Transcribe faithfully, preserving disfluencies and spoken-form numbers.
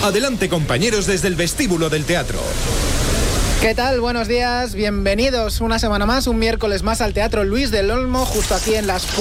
Adelante, compañeros, desde el vestíbulo del teatro. ¿Qué tal? Buenos días, bienvenidos una semana más, un miércoles más al Teatro Luis del Olmo, justo aquí en las